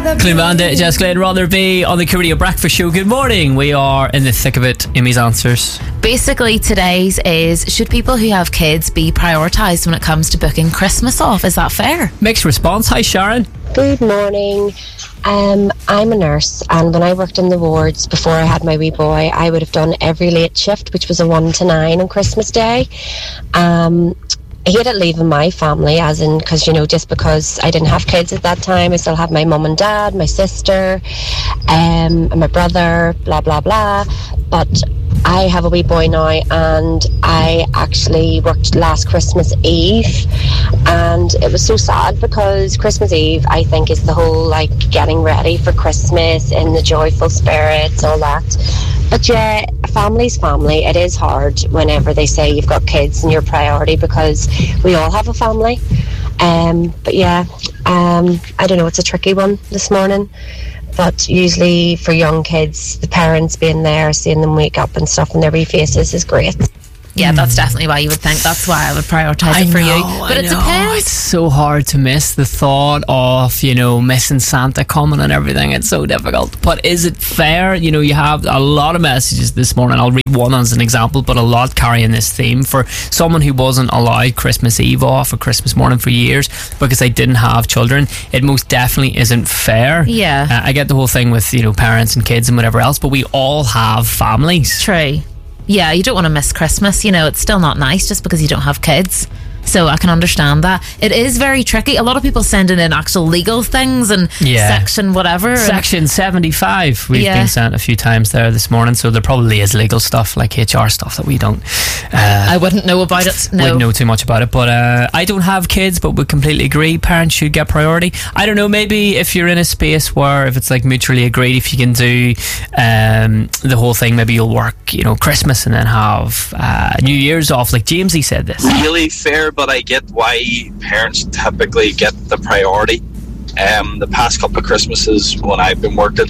Clean Bandit, Jessica and Rotherby on the Korea Breakfast Show. Good morning. We are in the thick of it. Amy's answers. Basically, today's is, should people who have kids be prioritised when it comes to booking Christmas off? Is that fair? Mixed response. Hi, Sharon. Good morning. I'm a nurse, and when I worked in the wards before I had my wee boy, I would have done every late shift, which was a 1 to 9 on Christmas Day. I hated leaving my family, as in, because, just because I didn't have kids at that time, I still have my mum and dad, my sister, and my brother, blah, blah, blah. But I have a wee boy now, and I actually worked last Christmas Eve, and it was so sad because Christmas Eve, I think, is the whole, getting ready for Christmas in the joyful spirits, all that. But yeah, family's family. It is hard whenever they say you've got kids and your priority, because we all have a family. But yeah, I don't know, it's a tricky one this morning. But usually for young kids, the parents being there, seeing them wake up and stuff in their wee faces is great. Yeah, that's definitely why you would think. That's why I would prioritise it for you. But it depends. It's so hard to miss the thought of, missing Santa coming and everything. It's so difficult. But is it fair? You have a lot of messages this morning. I'll read one as an example, but a lot carrying this theme. For someone who wasn't allowed Christmas Eve off or Christmas morning for years because they didn't have children, it most definitely isn't fair. Yeah. I get the whole thing with, parents and kids and whatever else, but we all have families. True. Yeah, you don't want to miss Christmas. It's still not nice just because you don't have kids. So I can understand that. It is very tricky. A lot of people sending in actual legal things and section whatever. Section 75 we've been sent a few times there this morning, so there probably is legal stuff like HR stuff that we don't I wouldn't know about it. No. Wouldn't know too much about it, but I don't have kids, but would completely agree parents should get priority. I don't know, maybe if you're in a space where if it's mutually agreed, if you can do the whole thing, maybe you'll work Christmas and then have New Year's off, like Jamesy said this. Really fair, but I get why parents typically get the priority. The past couple of Christmases when I've been working,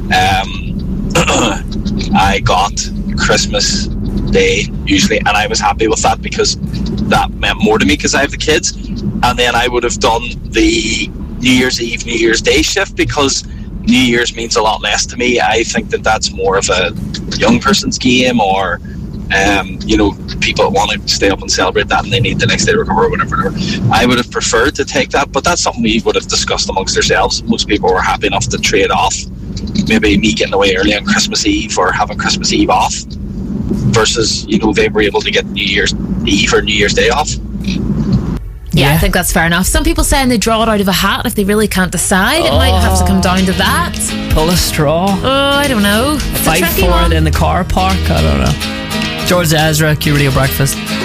I got Christmas Day usually, and I was happy with that because that meant more to me because I have the kids. And then I would have done the New Year's Eve, New Year's Day shift because New Year's means a lot less to me. I think that that's more of a young person's game, or people want to stay up and celebrate that and they need the next day to recover or whatever. I would have preferred to take that, but that's something we would have discussed amongst ourselves. Most people were happy enough to trade off maybe me getting away early on Christmas Eve or having Christmas Eve off versus, they were able to get New Year's Eve or New Year's Day off. Yeah, I think that's fair enough. Some people saying they draw it out of a hat if they really can't decide. It might have to come down to that. Pull a straw. Oh, I don't know. It's Fight for it in the car park. I don't know. George Ezra, Q Radio Breakfast.